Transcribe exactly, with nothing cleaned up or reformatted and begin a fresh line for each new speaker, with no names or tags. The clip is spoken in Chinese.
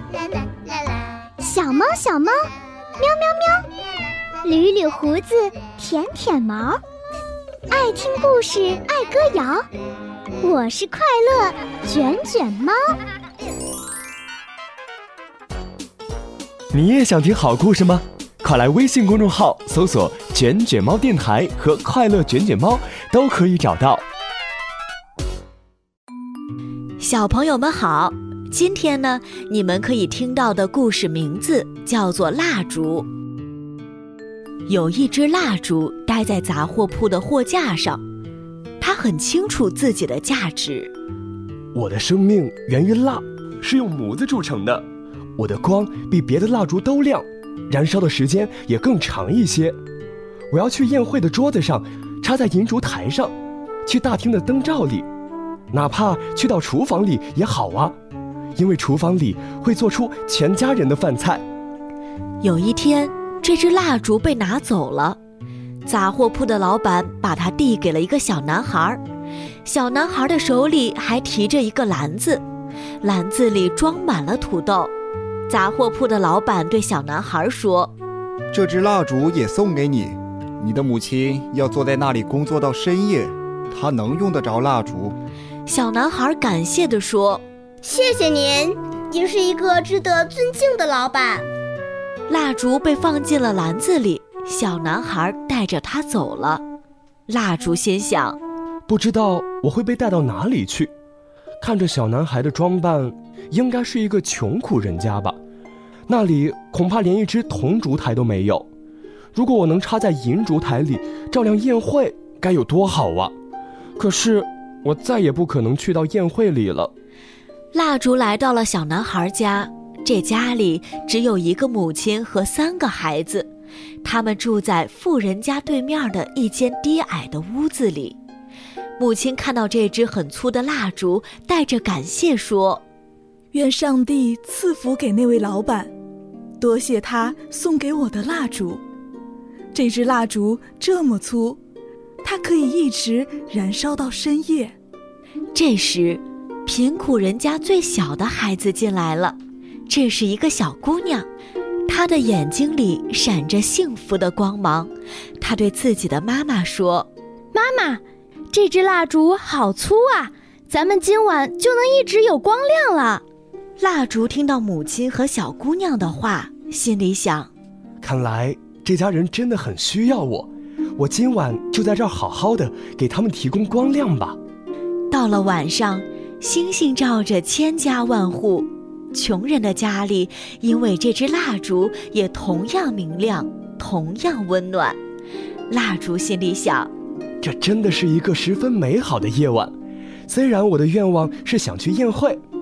小猫小猫，喵喵喵，捋捋胡子，舔舔毛，爱听故事，爱歌谣，我是快乐卷卷猫。
你也想听好故事吗？快来微信公众号搜索卷卷猫电台和快乐卷卷猫，都可以找到。
小朋友们好，今天呢，你们可以听到的故事名字叫做蜡烛。有一只蜡烛待在杂货铺的货架上，它很清楚自己的价值。
我的生命源于蜡，是用模子铸成的。我的光比别的蜡烛都亮，燃烧的时间也更长一些。我要去宴会的桌子上，插在银烛台上，去大厅的灯罩里，哪怕去到厨房里也好啊，因为厨房里会做出全家人的饭菜。
有一天，这只蜡烛被拿走了，杂货铺的老板把它递给了一个小男孩，小男孩的手里还提着一个篮子，篮子里装满了土豆。杂货铺的老板对小男孩说：
这支蜡烛也送给你，你的母亲要坐在那里工作到深夜，她能用得着蜡烛。
小男孩感谢地说：
谢谢您，您是一个值得尊敬的老板。
蜡烛被放进了篮子里，小男孩带着它走了。蜡烛心想，
不知道我会被带到哪里去。看着小男孩的装扮，应该是一个穷苦人家吧，那里恐怕连一只铜烛台都没有。如果我能插在银烛台里照亮宴会，该有多好啊！可是我再也不可能去到宴会里了。
蜡烛来到了小男孩家，这家里只有一个母亲和三个孩子，他们住在富人家对面的一间低矮的屋子里。母亲看到这支很粗的蜡烛，带着感谢说：
愿上帝赐福给那位老板，多谢他送给我的蜡烛。这支蜡烛这么粗，它可以一直燃烧到深夜。
这时，贫苦人家最小的孩子进来了，这是一个小姑娘，她的眼睛里闪着幸福的光芒。她对自己的妈妈说：
妈妈，这支蜡烛好粗啊，咱们今晚就能一直有光亮了。
蜡烛听到母亲和小姑娘的话，心里想：
看来这家人真的很需要我，我今晚就在这儿好好的给他们提供光亮吧。
到了晚上，星星照着千家万户，穷人的家里因为这支蜡烛也同样明亮，同样温暖。蜡烛心里想：
这真的是一个十分美好的夜晚。虽然我的愿望是想去宴会，